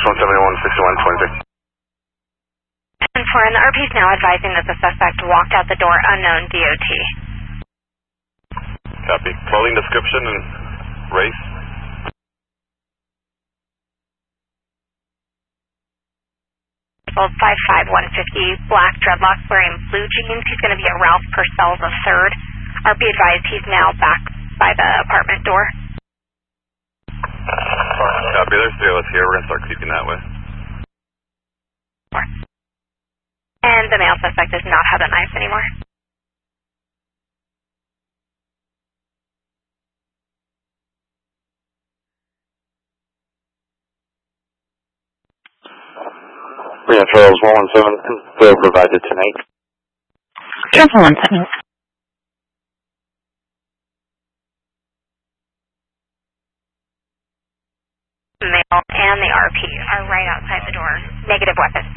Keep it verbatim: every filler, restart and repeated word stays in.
one seven one six one twenty-six. And for and the R P is now advising that the suspect walked out the door unknown D O T. Copy. Clothing description and race. five five one fifty, black dreadlocks wearing blue jeans. He's going to be at Ralph Purcell's a third. R P advised he's now back by the apartment door. Copy. There's three of us here. We're going to start creeping that way. And the male suspect does not have a knife anymore. We have Charles one one seven will provided tonight. Charles one one seven. The male and the R P are right outside the door. Negative weapons.